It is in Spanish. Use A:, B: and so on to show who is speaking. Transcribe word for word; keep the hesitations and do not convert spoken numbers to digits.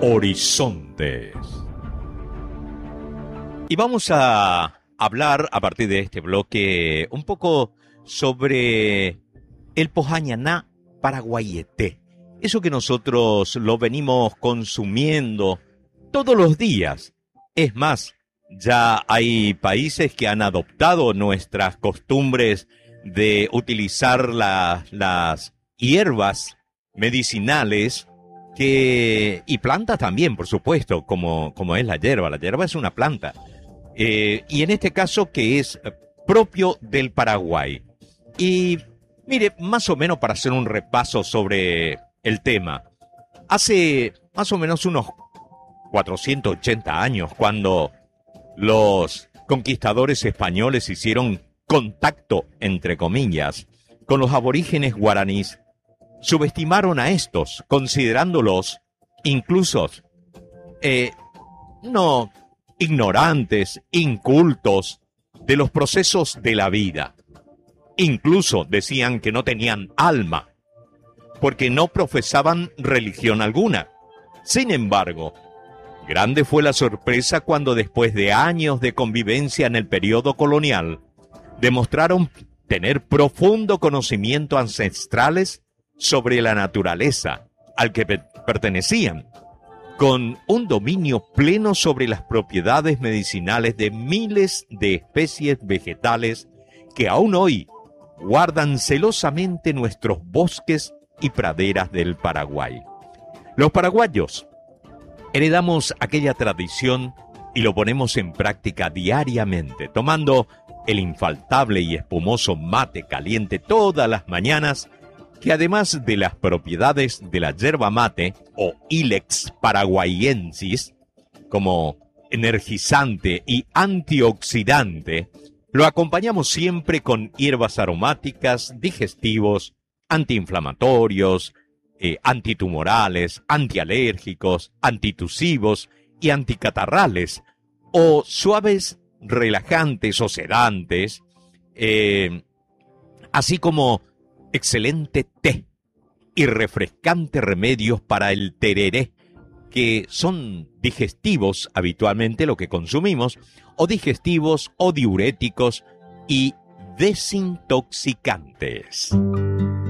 A: Horizontes. Y vamos a hablar a partir de este bloque un poco sobre el Pojañaná paraguayeté. Eso que nosotros lo venimos consumiendo todos los días. Es más, ya hay países que han adoptado nuestras costumbres de utilizar la, las hierbas medicinales que, y plantas también, por supuesto, como, como es la hierba. La hierba es una planta. Eh, y en este caso que es propio del Paraguay. Y mire, más o menos para hacer un repaso sobre el tema. Hace más o menos unos cuatrocientos ochenta años, cuando los conquistadores españoles hicieron contacto, entre comillas, con los aborígenes guaraníes, subestimaron a estos, considerándolos incluso eh, no ignorantes, incultos de los procesos de la vida. Incluso decían que no tenían alma, porque no profesaban religión alguna. Sin embargo, grande fue la sorpresa cuando después de años de convivencia en el periodo colonial, demostraron tener profundo conocimiento ancestrales sobre la naturaleza al que pe- pertenecían, con un dominio pleno sobre las propiedades medicinales de miles de especies vegetales que aún hoy guardan celosamente nuestros bosques y praderas del Paraguay. Los paraguayos heredamos aquella tradición y lo ponemos en práctica diariamente, tomando el infaltable y espumoso mate caliente todas las mañanas, que además de las propiedades de la yerba mate o Ilex paraguayensis, como energizante y antioxidante, lo acompañamos siempre con hierbas aromáticas, digestivos, antiinflamatorios, eh, antitumorales, antialérgicos, antitusivos y anticatarrales, o suaves relajantes o sedantes, eh, así como excelente té y refrescante remedios para el tereré, que son digestivos habitualmente lo que consumimos, o digestivos o diuréticos y desintoxicantes.